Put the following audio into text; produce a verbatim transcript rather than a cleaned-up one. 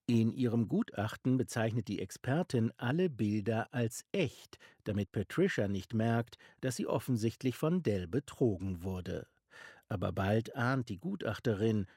In ihrem Gutachten bezeichnet die Expertin alle Bilder als echt, damit Patricia nicht merkt, dass sie offensichtlich von Dell betrogen wurde. Aber bald ahnt die Gutachterin,